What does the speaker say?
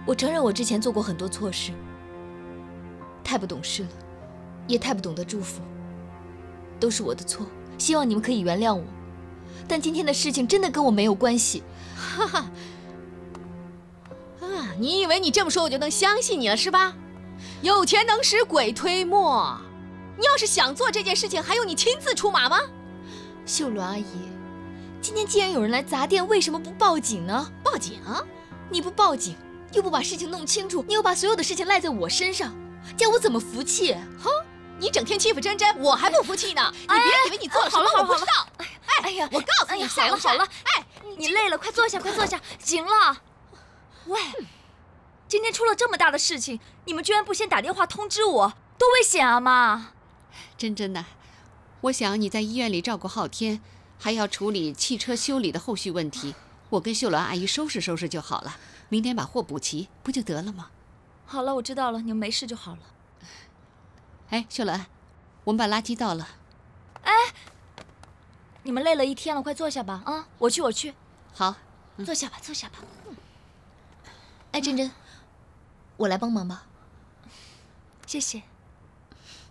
我承认我之前做过很多错事，太不懂事了，也太不懂得祝福，都是我的错，希望你们可以原谅我。但今天的事情真的跟我没有关系。 哈哈，你以为你这么说我就能相信你了是吧？有钱能使鬼推磨，你要是想做这件事情，还用你亲自出马吗？ 秀伦阿姨，今天既然有人来砸店，为什么不报警呢？ 报警？ 你不报警，又不把事情弄清楚，你又把所有的事情赖在我身上，叫我怎么服气？ 哼，你整天欺负珍珍，我还不服气呢。你别以为你做了什么我不知道。 哎呀， 我告诉你， 好了好了，哎，你累了，快坐下，快坐下。行了。喂，今天出了这么大的事情，你们居然不先打电话通知我，多危险啊，妈！ 珍珍呐，我想你在医院里照顾昊天，还要处理汽车修理的后续问题，我跟秀兰阿姨收拾收拾就好了，明天把货补齐，不就得了吗？ 好了，我知道了，你们没事就好了。 哎，秀兰，我们把垃圾倒了。 哎，你们累了一天了，快坐下吧。啊，我去。 好， 坐下吧，坐下吧。 哎，珍珍，我来帮忙吧。 谢谢。